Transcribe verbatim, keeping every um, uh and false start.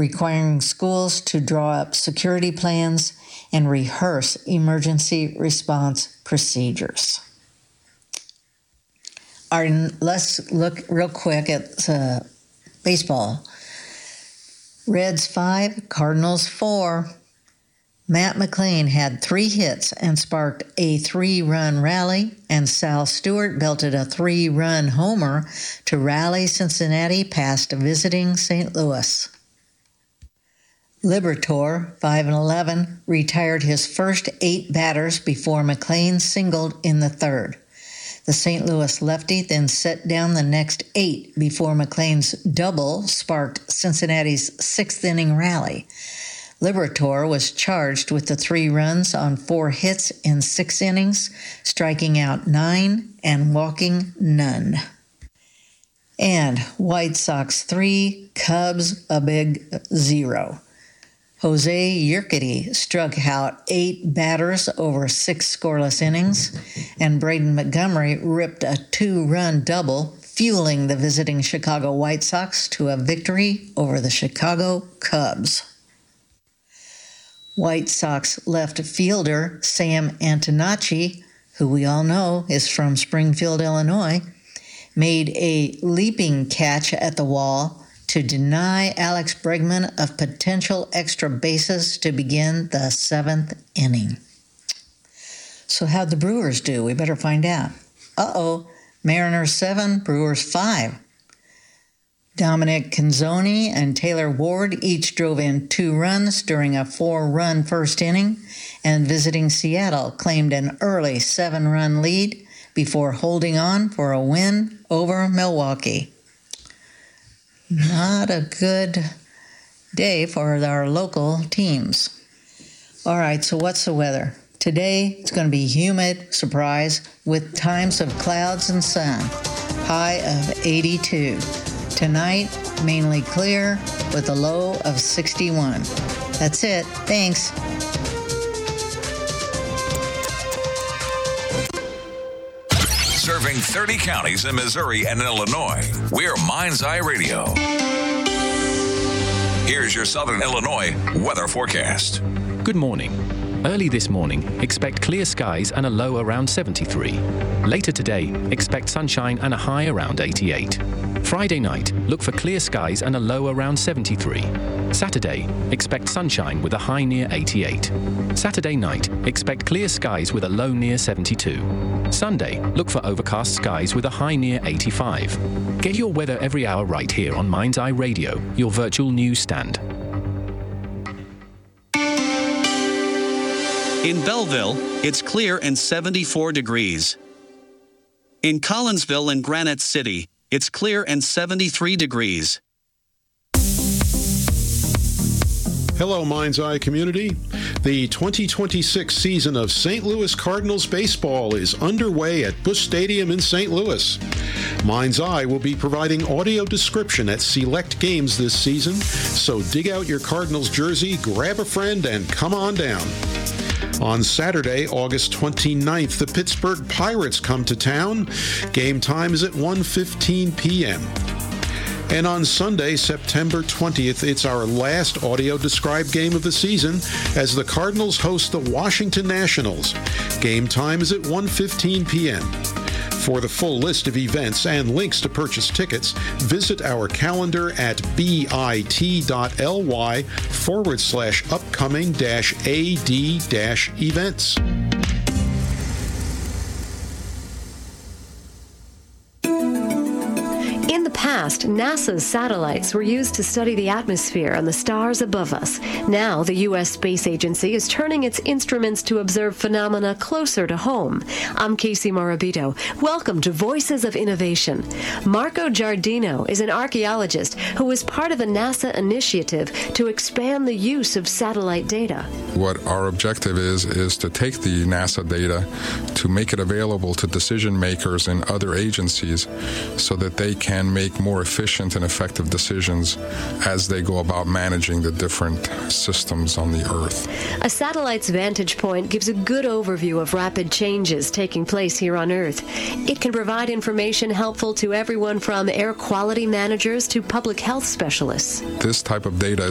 requiring schools to draw up security plans and rehearse emergency response procedures. Our, let's look real quick at uh, baseball. Reds five, Cardinals four. Matt McLain had three hits and sparked a three-run rally, and Sal Stewart belted a three-run homer to rally Cincinnati past visiting Saint Louis. Liberatore, five and eleven, retired his first eight batters before McLain singled in the third. The Saint Louis lefty then set down the next eight before McLain's double sparked Cincinnati's sixth-inning rally. Liberatore was charged with the three runs on four hits in six innings, striking out nine and walking none. And White Sox three, Cubs a big zero. Jose Urquidy struck out eight batters over six scoreless innings, and Braden Montgomery ripped a two-run double, fueling the visiting Chicago White Sox to a victory over the Chicago Cubs. White Sox left fielder Sam Antonacci, who we all know is from Springfield, Illinois, made a leaping catch at the wall to deny Alex Bregman of potential extra bases to begin the seventh inning. So how'd the Brewers do? We better find out. Uh-oh, Mariners seven, Brewers five. Dominic Canzoni and Taylor Ward each drove in two runs during a four-run first inning, and visiting Seattle claimed an early seven-run lead before holding on for a win over Milwaukee. Not a good day for our local teams. All right, so what's the weather? Today, it's going to be humid, surprise, with times of clouds and sun. High of eighty-two. Tonight, mainly clear with a low of sixty-one. That's it. Thanks. Serving thirty counties in Missouri and Illinois, we're Mind's Eye Radio. Here's your Southern Illinois weather forecast. Good morning. Early this morning, expect clear skies and a low around seventy-three. Later today, expect sunshine and a high around eighty-eight. Friday night, look for clear skies and a low around seventy-three. Saturday, expect sunshine with a high near eighty-eight. Saturday night, expect clear skies with a low near seventy-two. Sunday, look for overcast skies with a high near eighty-five. Get your weather every hour right here on Mind's Eye Radio, your virtual news stand. In Belleville, it's clear and seventy-four degrees. In Collinsville and Granite City, it's clear and seventy-three degrees. Hello, Mind's Eye community. The twenty twenty-six season of Saint Louis Cardinals baseball is underway at Busch Stadium in Saint Louis. Mind's Eye will be providing audio description at select games this season, so dig out your Cardinals jersey, grab a friend, and come on down. On Saturday, August twenty-ninth, the Pittsburgh Pirates come to town. Game time is at one fifteen p.m. And on Sunday, September twentieth, it's our last audio-described game of the season as the Cardinals host the Washington Nationals. Game time is at one fifteen p.m. For the full list of events and links to purchase tickets, visit our calendar at bit.ly forward slash upcoming dash AD dash events. In the past, NASA's satellites were used to study the atmosphere and the stars above us. Now, the U S Space Agency is turning its instruments to observe phenomena closer to home. I'm Casey Morabito. Welcome to Voices of Innovation. Marco Giardino is an archaeologist who was part of a NASA initiative to expand the use of satellite data. What our objective is, is to take the NASA data to make it available to decision makers in other agencies so that they can make more efficient and effective decisions as they go about managing the different systems on the Earth. A satellite's vantage point gives a good overview of rapid changes taking place here on Earth. It can provide information helpful to everyone from air quality managers to public health specialists. This type of data